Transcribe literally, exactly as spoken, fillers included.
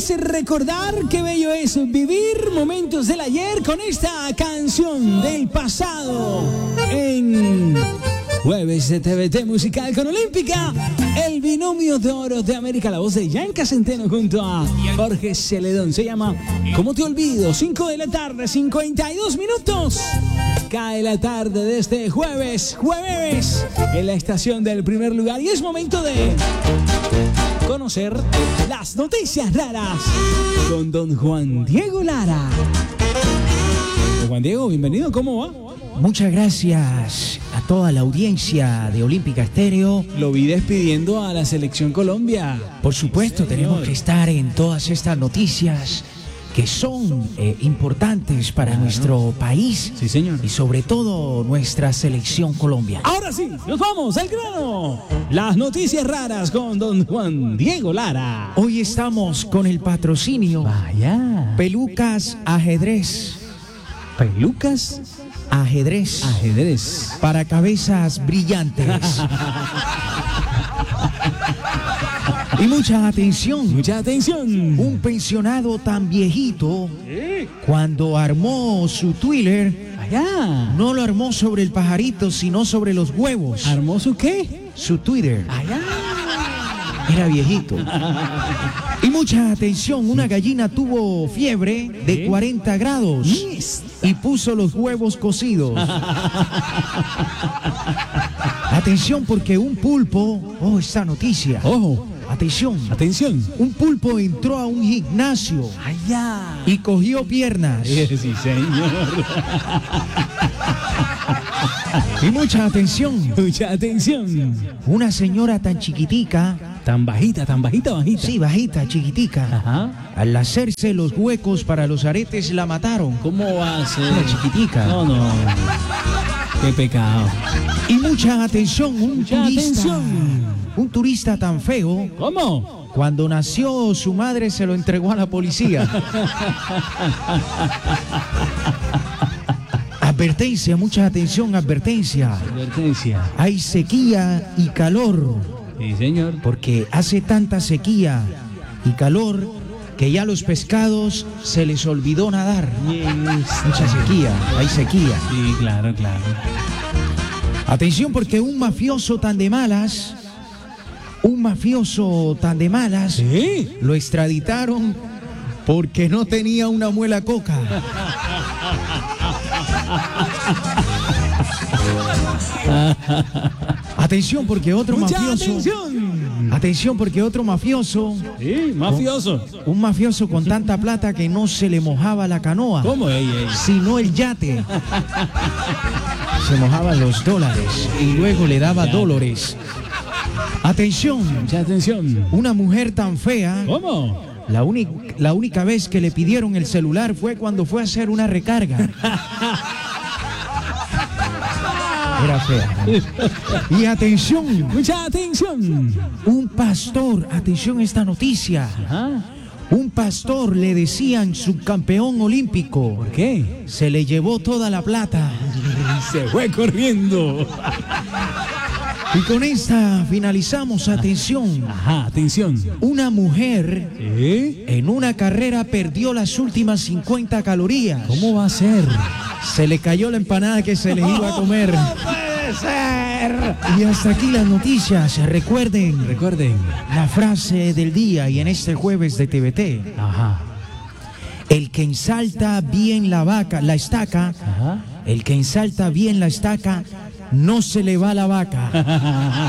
es recordar, qué bello es vivir momentos del ayer con esta canción del pasado en Jueves de T V T Musical con Olímpica, el binomio de oro de América, la voz de Yanka Centeno junto a Jorge Celedón. Se llama ¿Cómo te olvido? cinco de la tarde, cincuenta y dos minutos. Cae la tarde de este jueves, jueves, en la estación del primer lugar. Y es momento de conocer las noticias raras con don Juan Diego Lara. Don Juan Diego, bienvenido, ¿cómo va? Muchas gracias a toda la audiencia de Olímpica Estéreo. Lo vi despidiendo a la Selección Colombia. Por supuesto, sí, tenemos que estar en todas estas noticias que son eh, importantes para claro. nuestro país. Sí, señor. Y sobre todo nuestra Selección Colombia. Ahora sí, nos vamos al grano. Las noticias raras con don Juan Diego Lara. Hoy estamos con el patrocinio. Vaya. Pelucas Ajedrez. Pelucas Ajedrez. Ajedrez. Para cabezas brillantes. Y mucha atención. Mucha atención. Un pensionado tan viejito, ¿sí? Cuando armó su Twitter, allá, no lo armó sobre el pajarito, sino sobre los huevos. ¿Armó su qué? Su Twitter. Allá. Era viejito. Y mucha atención, una gallina tuvo fiebre de cuarenta grados y puso los huevos cocidos. Atención porque un pulpo, oh, esta noticia. Ojo. Atención. Atención. Un pulpo entró a un gimnasio. Allá. Y cogió piernas. Sí, sí, señor. Y mucha atención. Mucha atención. Una señora tan chiquitica. Tan bajita, tan bajita, bajita. Sí, bajita, chiquitica. Ajá. Al hacerse los huecos para los aretes la mataron. ¿Cómo va a ser? Una chiquitica. No, no. Qué pecado. Y mucha atención, un mucha turista. Atención. Un turista tan feo. ¿Cómo? Cuando nació su madre se lo entregó a la policía. Advertencia, mucha atención, advertencia. Advertencia. Hay sequía y calor. Sí, señor. Porque hace tanta sequía y calor que ya a los pescados se les olvidó nadar. Yes. Mucha sequía, hay sequía. Sí, claro, claro. Atención porque un mafioso tan de malas, un mafioso tan de malas, ¿sí? Lo extraditaron porque no tenía una muela coca. Atención porque otro Mucha mafioso. Atención. Atención porque otro mafioso. Sí, mafioso. Con, un mafioso con tanta plata que no se le mojaba la canoa. ¿Cómo ey, ey? Sino el yate. Se mojaban los dólares y luego le daba dólares. Atención. Mucha atención. Una mujer tan fea. ¿Cómo? La, la única vez que le pidieron el celular fue cuando fue a hacer una recarga. Era fea. Y atención. Mucha atención. Un pastor, atención a esta noticia. Ajá. Un pastor le decían subcampeón olímpico. ¿Por qué? Se le llevó toda la plata. Se fue corriendo. Y con esta finalizamos. Atención. Ajá, atención. Una mujer ¿sí? En una carrera perdió las últimas cincuenta calorías. ¿Cómo va a ser? Se le cayó la empanada que se le iba a comer. ¡No puede ser! Y hasta aquí las noticias. Recuerden. Recuerden. La frase del día y en este jueves de T V T. Ajá. El que ensalta bien la vaca, la estaca. Ajá. El que ensalta bien la estaca, no se le va la vaca.